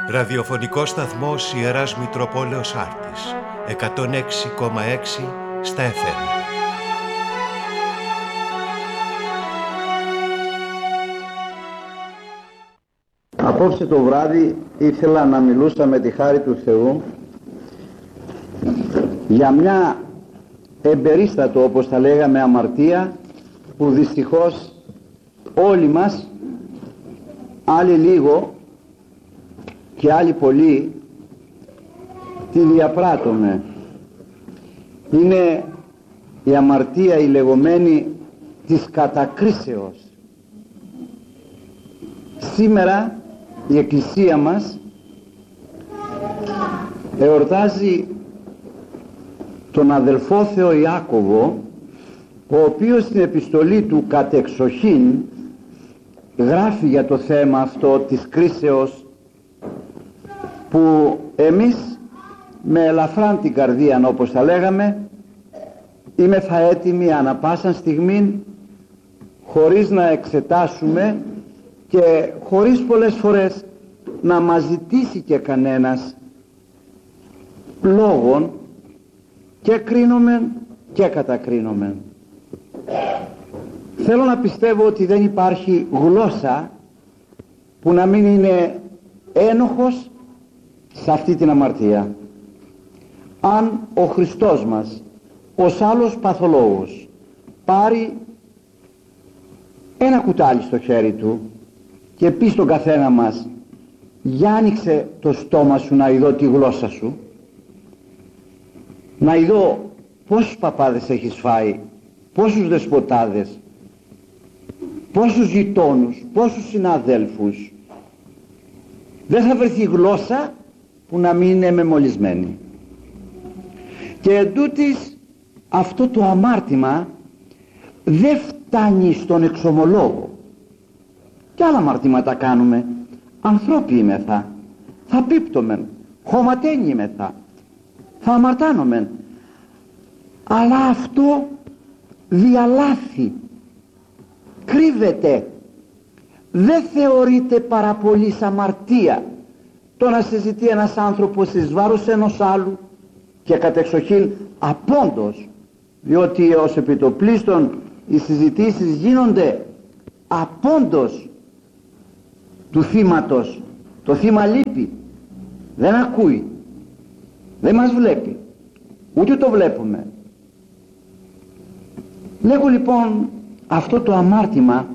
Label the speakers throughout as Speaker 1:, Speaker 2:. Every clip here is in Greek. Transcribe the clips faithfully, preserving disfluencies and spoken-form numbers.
Speaker 1: Ραδιοφωνικός σταθμός Ιεράς Μητροπόλεως Άρτης, εκατόν έξι κόμμα έξι στα εφ εμ.
Speaker 2: Απόψε το βράδυ ήθελα να μιλούσα με τη χάρη του Θεού για μια εμπερίστατο, όπως τα λέγαμε, αμαρτία που δυστυχώς όλοι μας, άλλοι λίγο και άλλοι πολύ, τη διαπράττουμε. Είναι η αμαρτία η λεγόμενη της κατακρίσεως. Σήμερα η Εκκλησία μας εορτάζει τον αδελφό Θεό Ιάκωβο, ο οποίος στην επιστολή του κατεξοχήν γράφει για το θέμα αυτό της κρίσεως, που εμείς με ελαφράν την καρδία, όπως τα λέγαμε, είμεθα έτοιμοι ανα πάσαν στιγμή, χωρίς να εξετάσουμε και χωρίς πολλές φορές να μας ζητήσει και κανένας λόγων, και κρίνομεν και κατακρίνομεν. Θέλω να πιστεύω ότι δεν υπάρχει γλώσσα που να μην είναι ένοχος σε αυτή την αμαρτία. Αν ο Χριστός μας ως άλλος παθολόγος πάρει ένα κουτάλι στο χέρι του και πει στον καθένα μας, για άνοιξε το στόμα σου να ειδώ τη γλώσσα σου, να ειδώ πόσους παπάδες έχεις φάει, πόσους δεσποτάδες, πόσους γειτόνους, πόσους συναδέλφους, δεν θα βρεθεί γλώσσα που να μην είναι μεμολισμένη. Και εντούτοις αυτό το αμάρτημα δεν φτάνει στον εξομολόγο. Και άλλα αμαρτήματα κάνουμε, ανθρώποι είμεθα, θα πίπτωμεν, χωματένοι είμεθα, θα αμαρτάνομεν, αλλά αυτό διαλάθη, κρύβεται, δεν θεωρείται πάρα πολύ αμαρτία το να συζητεί ένας άνθρωπος εις βάρος ενός άλλου, και κατεξοχήν απόντος, διότι ως επιτοπλίστων οι συζητήσεις γίνονται απόντος του θύματος. Το θύμα λείπει, δεν ακούει, δεν μας βλέπει, ούτε το βλέπουμε. Λέγω λοιπόν, αυτό το αμάρτημα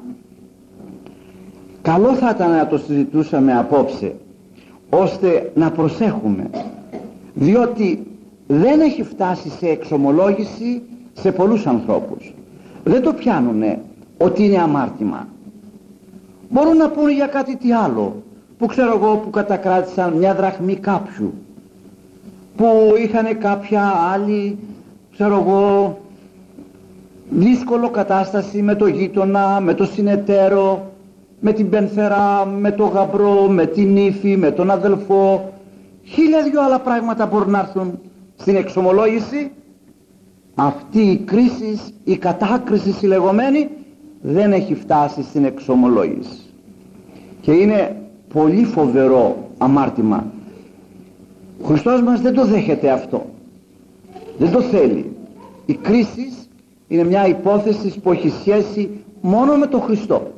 Speaker 2: καλό θα ήταν να το συζητούσαμε απόψε, ώστε να προσέχουμε, διότι δεν έχει φτάσει σε εξομολόγηση σε πολλούς ανθρώπους. Δεν το πιάνουνε ότι είναι αμάρτημα. Μπορούν να πούνε για κάτι τι άλλο, που ξέρω εγώ, που κατακράτησαν μια δραχμή κάποιου, που είχαν κάποια άλλη, ξέρω εγώ, δύσκολο κατάσταση με το γείτονα, με το συνεταίρο, με την πενθερά, με το γαμπρό, με την ύφη, με τον αδελφό. Χίλια δυο άλλα πράγματα μπορούν να έρθουν στην εξομολόγηση. Αυτή η κρίση, η κατάκριση η λεγόμενη, δεν έχει φτάσει στην εξομολόγηση. Και είναι πολύ φοβερό αμάρτημα. Ο Χριστός μας δεν το δέχεται αυτό. Δεν το θέλει. Η κρίση είναι μια υπόθεση που έχει σχέση μόνο με τον Χριστό.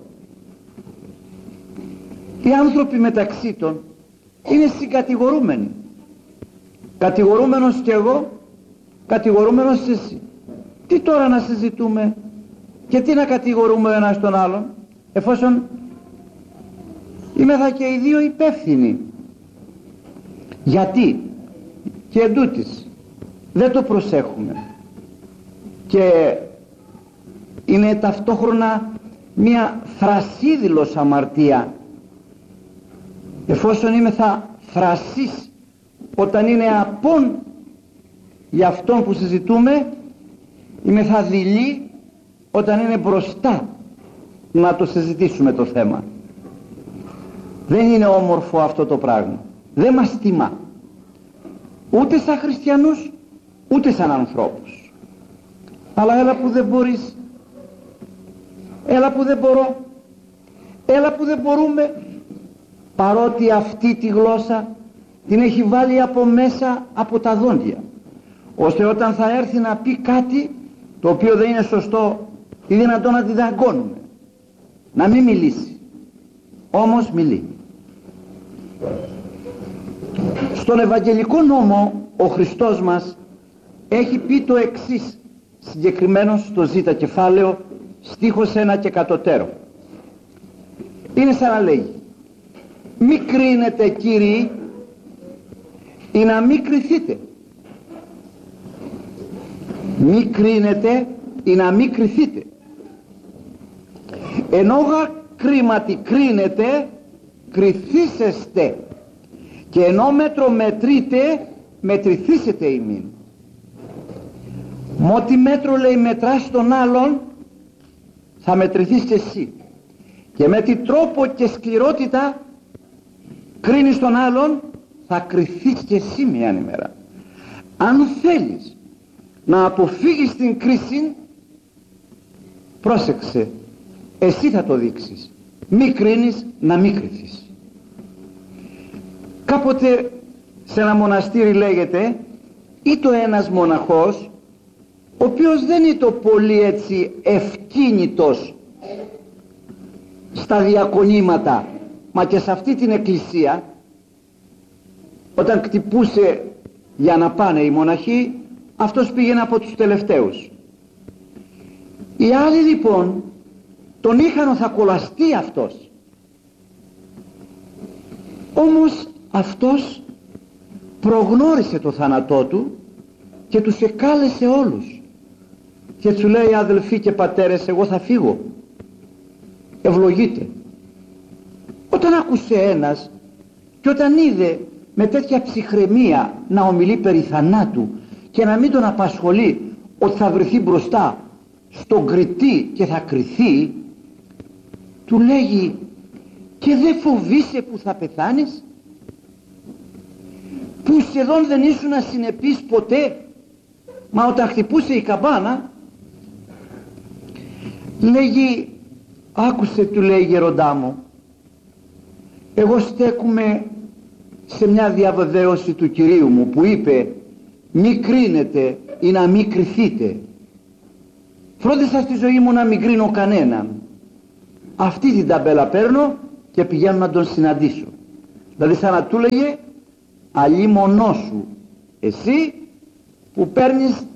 Speaker 2: Οι άνθρωποι μεταξύ των είναι συγκατηγορούμενοι. Κατηγορούμενος και εγώ, κατηγορούμενος εσύ. Τι τώρα να συζητούμε και τι να κατηγορούμε ο ένας τον άλλον, εφόσον είμεθα και οι δύο υπεύθυνοι. Γιατί και εντούτοις δεν το προσέχουμε, και είναι ταυτόχρονα μια θρασίδηλος αμαρτία, εφόσον είμεθα θρασείς όταν είναι απόν για αυτόν που συζητούμε, είμεθα δειλοί όταν είναι μπροστά να το συζητήσουμε το θέμα. Δεν είναι όμορφο αυτό το πράγμα, δεν μας τιμά ούτε σαν χριστιανούς ούτε σαν ανθρώπους. Αλλά έλα που δεν μπορείς, έλα που δεν μπορώ, έλα που δεν μπορούμε, παρότι αυτή τη γλώσσα την έχει βάλει από μέσα από τα δόντια, ώστε όταν θα έρθει να πει κάτι το οποίο δεν είναι σωστό ή δυνατόν να τη δαγκώνουμε, να μην μιλήσει, όμως μιλεί. Στον Ευαγγελικό νόμο ο Χριστός μας έχει πει το εξής, συγκεκριμένο στο Ζ κεφάλαιο, στίχος ένα και κατωτέρω. Είναι σαν να λέει: μη κρίνετε Κύριοι ή να μη κριθείτε. Μη κρίνετε ή να μη κριθείτε. Ενώ κρίματι κρίνετε, κριθήσεστε, και ενώ μέτρο μετρείτε, μετρηθήσετε ημίν. Μ' ό,τι μέτρο, λέει, μετράς τον άλλον, θα μετρηθείς και εσύ, και με τι τρόπο και σκληρότητα κρίνεις τον άλλον, θα κριθείς και εσύ μια ημέρα. Αν θέλεις να αποφύγεις την κρίση, πρόσεξε, εσύ θα το δείξεις. Μη κρίνεις, να μη κριθείς. Κάποτε σε ένα μοναστήρι, λέγεται, ήτο ένας μοναχός, ο οποίος δεν ήτο πολύ έτσι ευκίνητος στα διακονήματα, μα και σε αυτή την εκκλησία, όταν κτυπούσε για να πάνε οι μοναχοί, αυτός πήγαινε από τους τελευταίους. Οι άλλοι λοιπόν τον είχαν θα κολλαστεί αυτός, όμως αυτός προγνώρισε το θάνατό του και τους εκάλεσε όλους και του λέει: αδελφοί και πατέρες, εγώ θα φύγω, ευλογείτε. Όταν άκουσε ένας και όταν είδε με τέτοια ψυχραιμία να ομιλεί περί θανάτου και να μην τον απασχολεί ότι θα βρεθεί μπροστά στον κριτή και θα κριθεί, του λέγει: και δεν φοβείσαι που θα πεθάνεις, που σχεδόν δεν ήσουν ασυνεπής ποτέ, μα όταν χτυπούσε η καμπάνα, λέγει: άκουσε, του λέει, γεροντά μου, εγώ στέκουμε σε μια διαβεβαίωση του Κυρίου μου που είπε: μη κρίνετε ή να μη κριθείτε. Φρόντισα στη ζωή μου να μην κρίνω κανέναν. Αυτή την ταμπέλα παίρνω και πηγαίνω να τον συναντήσω. Δηλαδή σαν να του λέγε: αλλήμονό σου εσύ που παίρνεις